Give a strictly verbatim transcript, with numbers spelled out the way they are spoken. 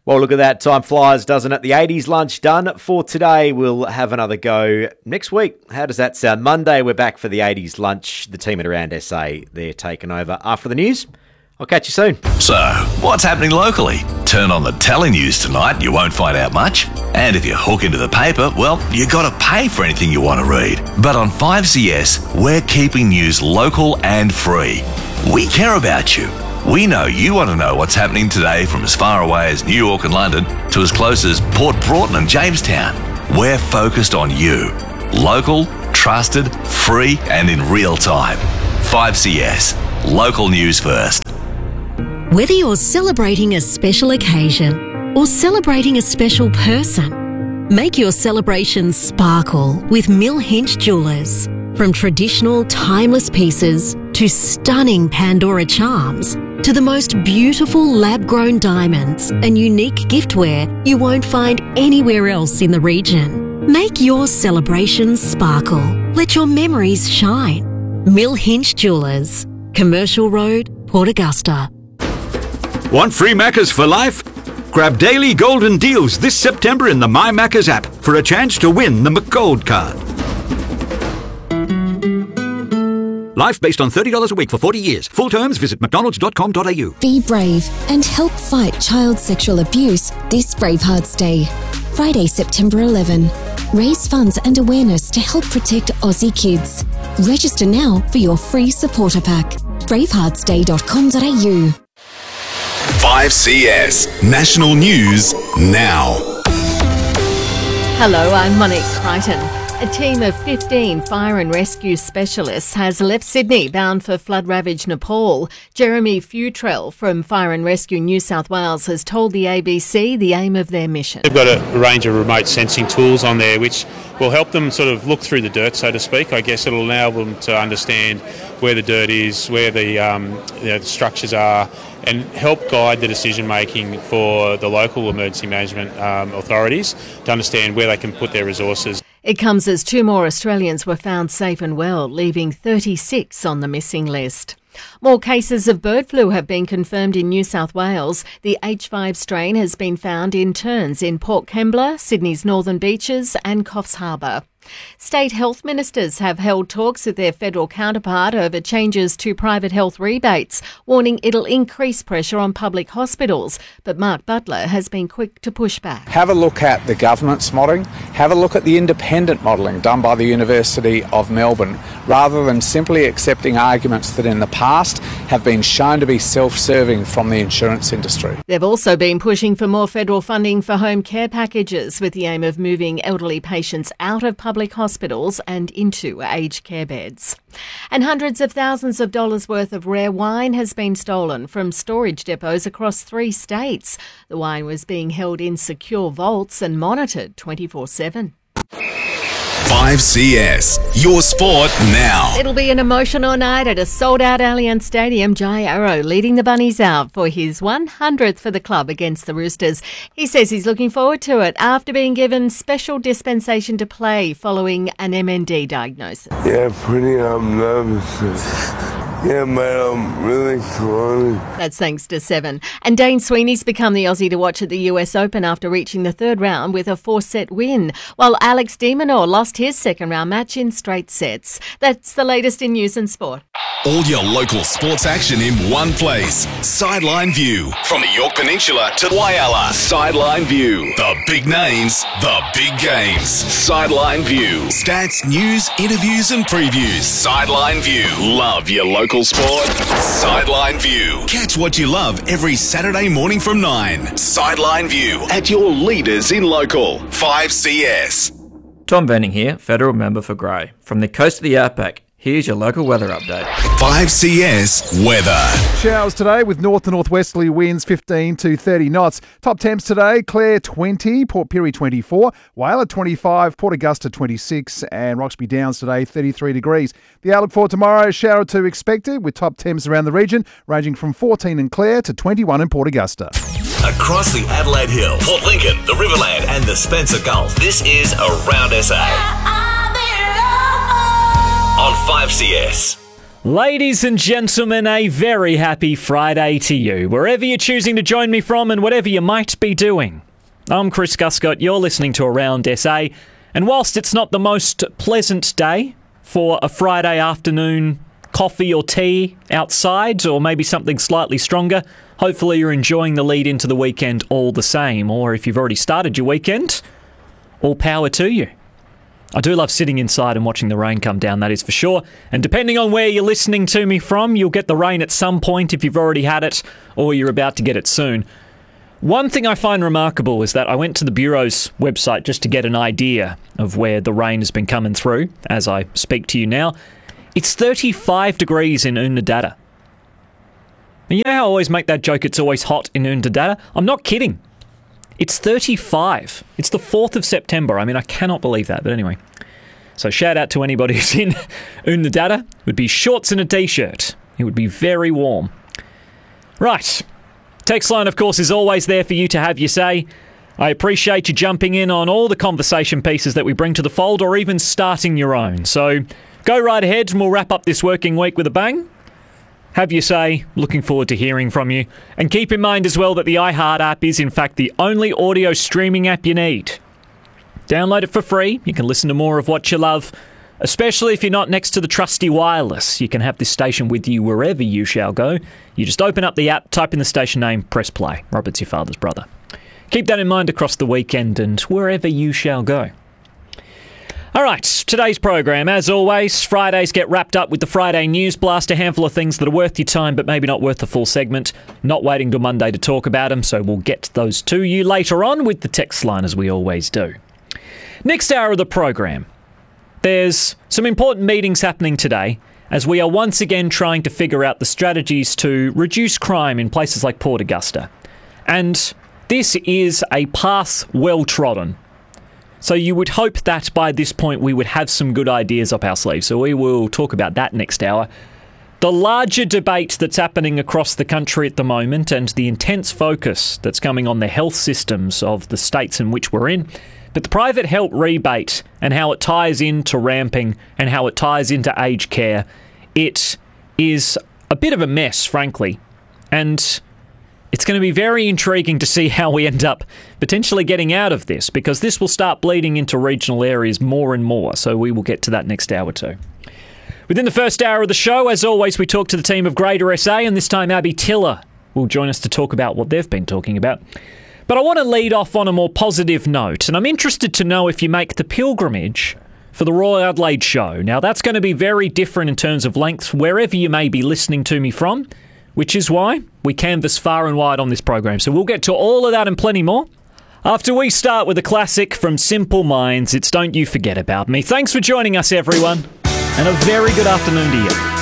Well, look at that. Time flies, doesn't it? The eighties lunch done for today. We'll have another go next week. How does that sound? Monday, we're back for the eighties lunch. The team at Around S A, they're taking over after the news. I'll catch you soon. So, what's happening locally? Turn on the telenews tonight, you won't find out much. And if you hook into the paper, well, you got to pay for anything you want to read. But on five C S, we're keeping news local and free. We care about you. We know you want to know what's happening today from as far away as New York and London to as close as Port Broughton and Jamestown. We're focused on you. Local, trusted, free, and in real time. five C S. Local news first. Whether you're celebrating a special occasion or celebrating a special person, make your celebrations sparkle with Mill Hinch Jewelers. From traditional, timeless pieces to stunning Pandora charms to the most beautiful lab-grown diamonds and unique giftware you won't find anywhere else in the region. Make your celebrations sparkle. Let your memories shine. Mill Hinch Jewelers, Commercial Road, Port Augusta. Want free Maccas for life? Grab daily golden deals this September in the My Maccas app for a chance to win the McGold card. Life based on thirty dollars a week for forty years. Full terms, visit mcdonalds dot com dot a u. Be brave and help fight child sexual abuse this Bravehearts Day. Friday, September eleventh. Raise funds and awareness to help protect Aussie kids. Register now for your free supporter pack. bravehearts day dot com dot a u. five C S National News now. Hello, I'm Monique Crichton. A team of fifteen fire and rescue specialists has left Sydney bound for flood-ravaged Nepal. Jeremy Futrell from Fire and Rescue New South Wales has told the A B C the aim of their mission. They've got a range of remote sensing tools on there which will help them sort of look through the dirt, so to speak. I guess it'll allow them to understand where the dirt is, where the, um, you know, the structures are, and help guide the decision-making for the local emergency management um, authorities to understand where they can put their resources. It comes as two more Australians were found safe and well, leaving thirty-six on the missing list. More cases of bird flu have been confirmed in New South Wales. The H five strain has been found in turns in Port Kembla, Sydney's Northern Beaches and Coffs Harbour. State health ministers have held talks with their federal counterpart over changes to private health rebates, warning it'll increase pressure on public hospitals. But Mark Butler has been quick to push back. Have a look at the government's modelling, have a look at the independent modelling done by the University of Melbourne, rather than simply accepting arguments that in the past have been shown to be self-serving from the insurance industry. They've also been pushing for more federal funding for home care packages with the aim of moving elderly patients out of public public hospitals and into aged care beds. And hundreds of thousands of dollars worth of rare wine has been stolen from storage depots across three states. The wine was being held in secure vaults and monitored twenty-four seven. five C S, your sport now. It'll be an emotional night at a sold-out Allianz Stadium. Jai Arrow leading the Bunnies out for his one hundredth for the club against the Roosters. He says he's looking forward to it after being given special dispensation to play following an M N D diagnosis. Yeah, pretty um, nervous. Yeah, mate, I'm really sorry. That's thanks to Seven. And Dane Sweeney's become the Aussie to watch at the U S Open after reaching the third round with a four-set win, while Alex de Minaur lost his second round match in straight sets. That's the latest in news and sport. All your local sports action in one place. Sideline View. From the York Peninsula to Whyalla. Sideline View. The big names, the big games. Sideline View. Stats, news, interviews and previews. Sideline View. Love your local sport. Sideline View. Catch what you love every Saturday morning from nine. Sideline View. At your leaders in local. five C S. Tom Venning here, Federal Member for Grey. From the coast of the Outback, here's your local weather update. five C S weather. Showers today with north to northwesterly winds fifteen to thirty knots. Top temps today, Clare twenty, Port Pirie twenty-four, Whyalla twenty-five, Port Augusta twenty-six and Roxby Downs today thirty-three degrees. The outlook for tomorrow, shower or two expected with top temps around the region ranging from fourteen in Clare to twenty-one in Port Augusta. Across the Adelaide Hills, Port Lincoln, the Riverland and the Spencer Gulf, this is Around S A on five C S. Ladies and gentlemen, a very happy Friday to you, wherever you're choosing to join me from and whatever you might be doing. I'm Chris Guscott, you're listening to Around S A, and whilst it's not the most pleasant day for a Friday afternoon coffee or tea outside, or maybe something slightly stronger, hopefully you're enjoying the lead into the weekend all the same, or if you've already started your weekend, all power to you. I do love sitting inside and watching the rain come down, that is for sure. And depending on where you're listening to me from, you'll get the rain at some point if you've already had it or you're about to get it soon. One thing I find remarkable is that I went to the Bureau's website just to get an idea of where the rain has been coming through as I speak to you now. It's thirty-five degrees in Oodnadatta. And you know how I always make that joke, it's always hot in Oodnadatta? I'm not kidding. It's thirty-five. It's the fourth of September. I mean, I cannot believe that. But anyway, so shout out to anybody who's in Oodnadatta. It would be shorts and a t-shirt. It would be very warm. Right. Text line, of course, is always there for you to have your say. I appreciate you jumping in on all the conversation pieces that we bring to the fold, or even starting your own. So go right ahead and we'll wrap up this working week with a bang. Have your say. Looking forward to hearing from you. And keep in mind as well that the iHeart app is in fact the only audio streaming app you need. Download it for free. You can listen to more of what you love, especially if you're not next to the trusty wireless. You can have this station with you wherever you shall go. You just open up the app, type in the station name, press play. Robert's your father's brother. Keep that in mind across the weekend and wherever you shall go. All right, today's program, as always, Fridays get wrapped up with the Friday News Blast, a handful of things that are worth your time but maybe not worth the full segment. Not waiting till Monday to talk about them, so we'll get those to you later on with the text line as we always do. Next hour of the program, there's some important meetings happening today as we are once again trying to figure out the strategies to reduce crime in places like Port Augusta. And this is a path well trodden. So you would hope that by this point we would have some good ideas up our sleeves. So we will talk about that next hour. The larger debate that's happening across the country at the moment and the intense focus that's coming on the health systems of the states in which we're in. But the private health rebate and how it ties into ramping and how it ties into aged care, it is a bit of a mess, frankly. And it's going to be very intriguing to see how we end up potentially getting out of this, because this will start bleeding into regional areas more and more, so we will get to that next hour too. Within the first hour of the show, as always, we talk to the team of Greater S A, and this time Abby Tiller will join us to talk about what they've been talking about. But I want to lead off on a more positive note, and I'm interested to know if you make the pilgrimage for the Royal Adelaide show. Now, that's going to be very different in terms of length wherever you may be listening to me from, which is why we canvass far and wide on this program. So we'll get to all of that and plenty more after we start with a classic from Simple Minds. It's Don't You Forget About Me. Thanks for joining us, everyone, and a very good afternoon to you.